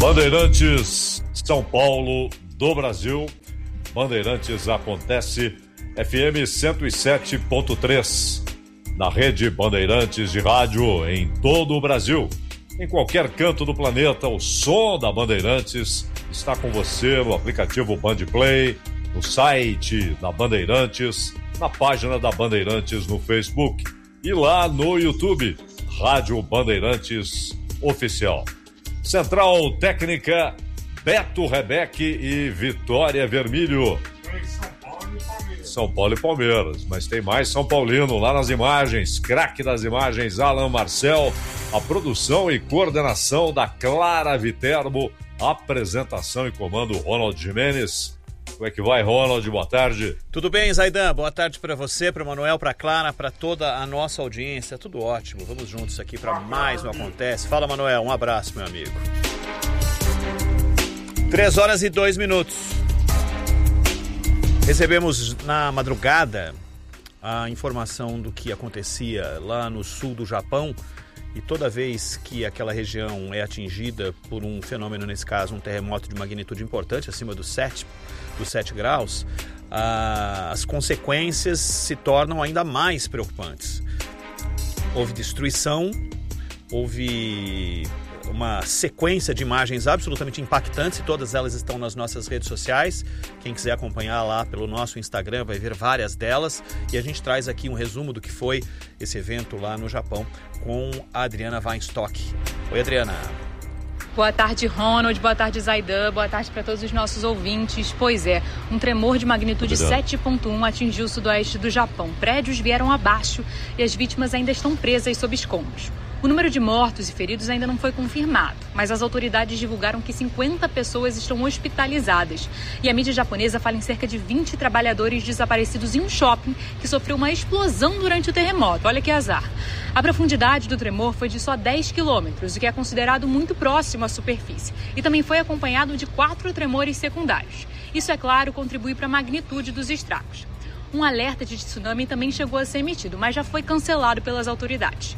Bandeirantes, São Paulo, do Brasil. Bandeirantes acontece, FM 107.3. Na rede Bandeirantes de rádio em todo o Brasil. Em qualquer canto do planeta, o som da Bandeirantes está com você no aplicativo Bandplay, no site da Bandeirantes, na página da Bandeirantes no Facebook e lá no YouTube, Rádio Bandeirantes Oficial. Central Técnica, Beto Rebeque e Vitória Vermilho. São Paulo e Palmeiras, mas tem mais São Paulino lá nas imagens, craque das imagens, Alan Marcel, a produção e coordenação da Clara Viterbo, apresentação e comando Ronald Jimenez. Como é que vai, Ronald? Boa tarde. Tudo bem, Zaidan? Boa tarde para você, para o Manuel, para a Clara, para toda a nossa audiência. Tudo ótimo. Vamos juntos aqui para mais um Acontece. Fala, Manuel. Um abraço, meu amigo. 3h02. Recebemos na madrugada a informação do que acontecia lá no sul do Japão, e toda vez que aquela região é atingida por um fenômeno, nesse caso um terremoto de magnitude importante, acima dos 7 graus, as consequências se tornam ainda mais preocupantes. Houve destruição, houve uma sequência de imagens absolutamente impactantes, e todas elas estão nas nossas redes sociais. Quem quiser acompanhar lá pelo nosso Instagram vai ver várias delas, e a gente traz aqui um resumo do que foi esse evento lá no Japão com a Adriana Weinstock. Oi, Adriana. Boa tarde, Ronald. Boa tarde, Zaidan. Boa tarde para todos os nossos ouvintes. Pois é, um tremor de magnitude 7.1 atingiu o sudoeste do Japão. Prédios vieram abaixo e as vítimas ainda estão presas sob escombros. O número de mortos e feridos ainda não foi confirmado, mas as autoridades divulgaram que 50 pessoas estão hospitalizadas. E a mídia japonesa fala em cerca de 20 trabalhadores desaparecidos em um shopping que sofreu uma explosão durante o terremoto. Olha que azar. A profundidade do tremor foi de só 10 quilômetros, o que é considerado muito próximo à superfície. E também foi acompanhado de 4 tremores secundários. Isso, é claro, contribui para a magnitude dos estragos. Um alerta de tsunami também chegou a ser emitido, mas já foi cancelado pelas autoridades.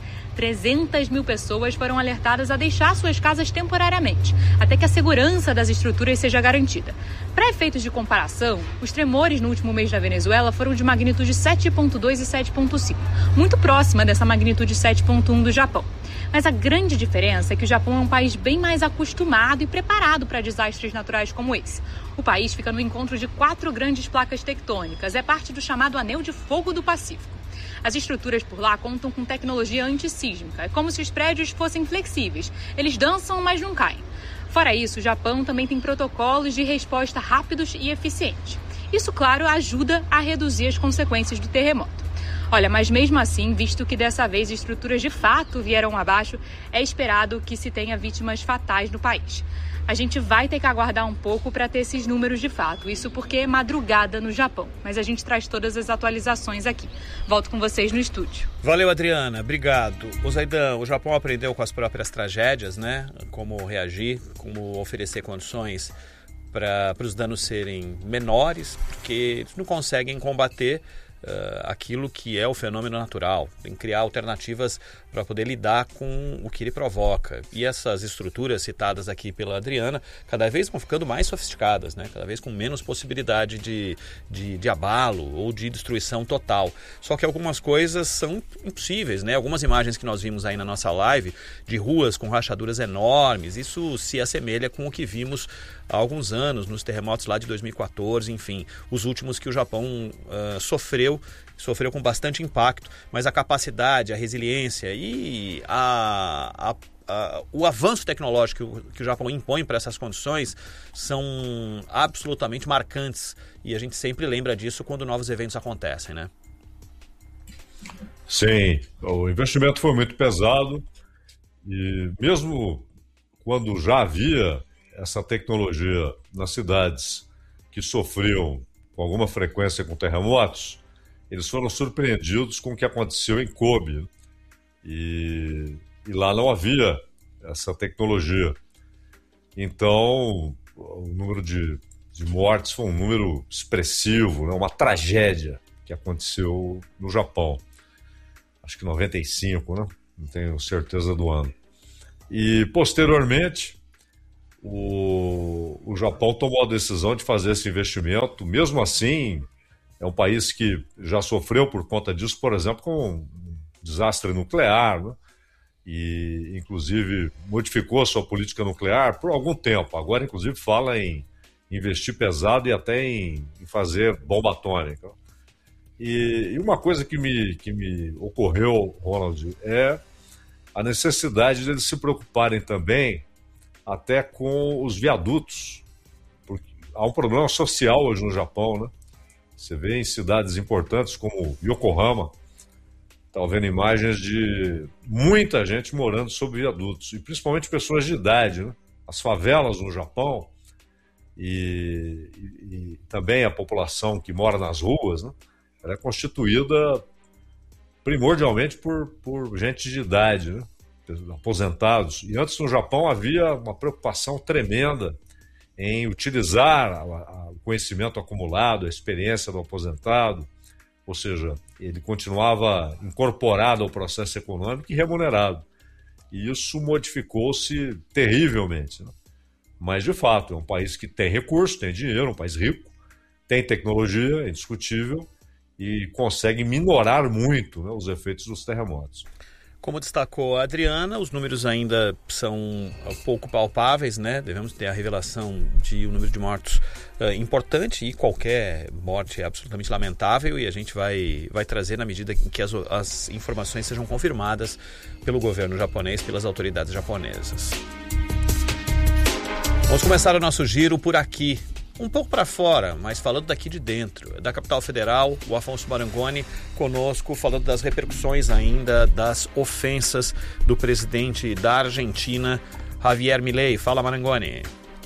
300 mil pessoas foram alertadas a deixar suas casas temporariamente, até que a segurança das estruturas seja garantida. Para efeitos de comparação, os tremores no último mês na Venezuela foram de magnitude 7.2 e 7.5, muito próxima dessa magnitude 7.1 do Japão. Mas a grande diferença é que o Japão é um país bem mais acostumado e preparado para desastres naturais como esse. O país fica no encontro de 4 grandes placas tectônicas, é parte do chamado Anel de Fogo do Pacífico. As estruturas por lá contam com tecnologia antissísmica. É como se os prédios fossem flexíveis. Eles dançam, mas não caem. Fora isso, o Japão também tem protocolos de resposta rápidos e eficientes. Isso, claro, ajuda a reduzir as consequências do terremoto. Olha, mas mesmo assim, visto que dessa vez estruturas de fato vieram abaixo, é esperado que se tenha vítimas fatais no país. A gente vai ter que aguardar um pouco para ter esses números de fato, isso porque é madrugada no Japão, mas a gente traz todas as atualizações aqui. Volto com vocês no estúdio. Valeu, Adriana, obrigado. O Zaidan, o Japão aprendeu com as próprias tragédias, né? Como reagir, como oferecer condições para os danos serem menores, porque eles não conseguem combater aquilo que é o fenômeno natural, tem que criar alternativas para poder lidar com o que ele provoca. E essas estruturas citadas aqui pela Adriana cada vez vão ficando mais sofisticadas, né? Cada vez com menos possibilidade de abalo ou de destruição total. Só que algumas coisas são impossíveis, né? Algumas imagens que nós vimos aí na nossa live de ruas com rachaduras enormes, isso se assemelha com o que vimos há alguns anos nos terremotos lá de 2014, enfim, os últimos que o Japão sofreu com bastante impacto, mas a capacidade, a resiliência e o avanço tecnológico que o Japão impõe para essas condições são absolutamente marcantes, e a gente sempre lembra disso quando novos eventos acontecem, né? Sim, o investimento foi muito pesado, e mesmo quando já havia essa tecnologia nas cidades que sofriam com alguma frequência com terremotos, eles foram surpreendidos com o que aconteceu em Kobe. E lá não havia essa tecnologia. Então, o número de mortes foi um número expressivo, né? Uma tragédia que aconteceu no Japão. Acho que 95, né? Não tenho certeza do ano. E, posteriormente, o Japão tomou a decisão de fazer esse investimento. Mesmo assim, é um país que já sofreu por conta disso, por exemplo, com um desastre nuclear, né? E, inclusive, modificou a sua política nuclear por algum tempo. Agora, inclusive, fala em investir pesado e até em fazer bomba atômica. E uma coisa que me ocorreu, Ronald, é a necessidade de eles se preocuparem também até com os viadutos. Porque há um problema social hoje no Japão, né? Você vê em cidades importantes como Yokohama, está vendo imagens de muita gente morando sob viadutos, e principalmente pessoas de idade, né? As favelas no Japão e também a população que mora nas ruas, né? Ela é constituída primordialmente por gente de idade, né? Aposentados. E antes no Japão havia uma preocupação tremenda em utilizar o conhecimento acumulado, a experiência do aposentado, ou seja, ele continuava incorporado ao processo econômico e remunerado. E isso modificou-se terrivelmente, né? Mas, de fato, é um país que tem recursos, tem dinheiro, um país rico, tem tecnologia, é indiscutível, e consegue minorar muito, né, os efeitos dos terremotos. Como destacou a Adriana, os números ainda são pouco palpáveis, né? Devemos ter a revelação de um número de mortos importante, e qualquer morte é absolutamente lamentável, e a gente vai trazer na medida em que as informações sejam confirmadas pelo governo japonês, pelas autoridades japonesas. Vamos começar o nosso giro por aqui, um pouco para fora, mas falando daqui de dentro, da capital federal. O Afonso Marangoni conosco, falando das repercussões ainda das ofensas do presidente da Argentina, Javier Milei. Fala, Marangoni.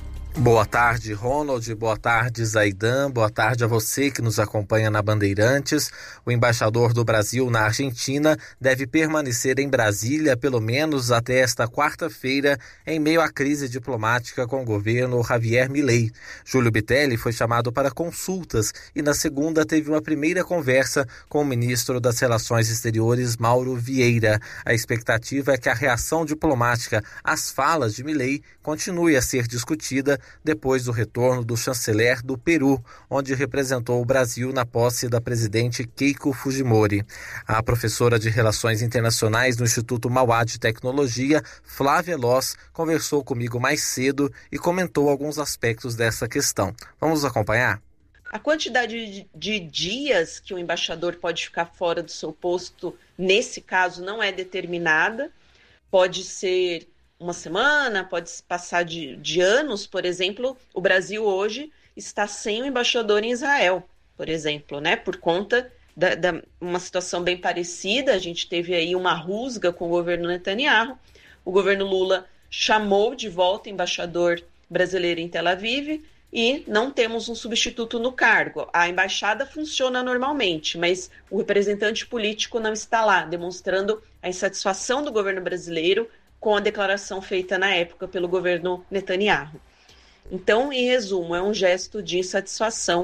Boa tarde, Ronald. Boa tarde, Zaidan. Boa tarde a você que nos acompanha na Bandeirantes. O embaixador do Brasil na Argentina deve permanecer em Brasília pelo menos até esta quarta-feira, em meio à crise diplomática com o governo Javier Milei. Júlio Bitelli foi chamado para consultas e na segunda teve uma primeira conversa com o ministro das Relações Exteriores, Mauro Vieira. A expectativa é que a reação diplomática às falas de Milei continue a ser discutida depois do retorno do chanceler do Peru, onde representou o Brasil na posse da presidente Keiko Fujimori. A professora de Relações Internacionais no Instituto Mauá de Tecnologia, Flávia Loss, conversou comigo mais cedo e comentou alguns aspectos dessa questão. Vamos acompanhar? A quantidade de dias que o embaixador pode ficar fora do seu posto, nesse caso, não é determinada. Pode ser uma semana, pode passar de anos. Por exemplo, o Brasil hoje está sem o embaixador em Israel, por exemplo, né? Por conta uma situação bem parecida. A gente teve aí uma rusga com o governo Netanyahu. O governo Lula chamou de volta o embaixador brasileiro em Tel Aviv e não temos um substituto no cargo. A embaixada funciona normalmente, mas o representante político não está lá, demonstrando a insatisfação do governo brasileiro com a declaração feita na época pelo governo Netanyahu. Então, em resumo, é um gesto de insatisfação.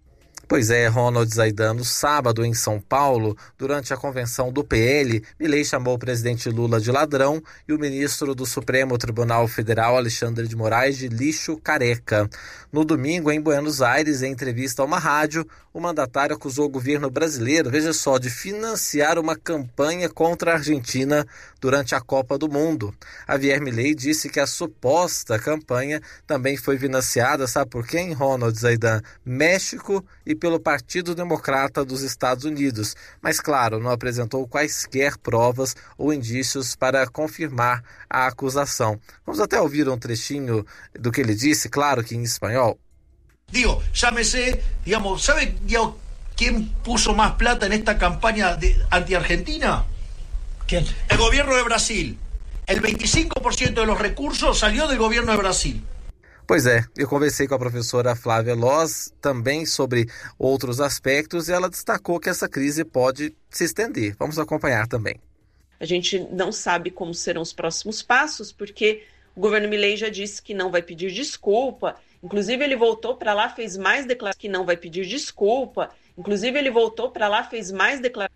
Pois é, Ronald, Zaidan. No sábado, em São Paulo, durante a convenção do PL, Milei chamou o presidente Lula de ladrão e o ministro do Supremo Tribunal Federal, Alexandre de Moraes, de lixo careca. No domingo, em Buenos Aires, em entrevista a uma rádio, o mandatário acusou o governo brasileiro, veja só, de financiar uma campanha contra a Argentina durante a Copa do Mundo. Javier Milei disse que a suposta campanha também foi financiada, sabe por quem, Ronald, Zaidan? México e pelo Partido Democrata dos Estados Unidos, mas, claro, não apresentou quaisquer provas ou indícios para confirmar a acusação. Vamos até ouvir um trechinho do que ele disse, claro que em espanhol. Digo, llámese, digamos, ¿sabe quién puso más plata en esta campaña anti-Argentina? ¿Quién? El gobierno de Brasil. El 25% de los recursos salió del gobierno de Brasil. Pois é, eu conversei com a professora Flávia Loss também sobre outros aspectos e ela destacou que essa crise pode se estender. Vamos acompanhar também. A gente não sabe como serão os próximos passos, porque o governo Milei já disse que não vai pedir desculpa. Inclusive, ele voltou para lá, fez mais declarações que não vai pedir desculpa. Inclusive, ele voltou para lá, fez mais declarações.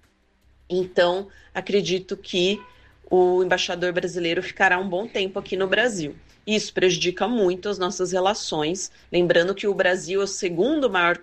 Então, acredito que o embaixador brasileiro ficará um bom tempo aqui no Brasil. e isso prejudica muito as nossas relações. Lembrando que o Brasil é o segundo maior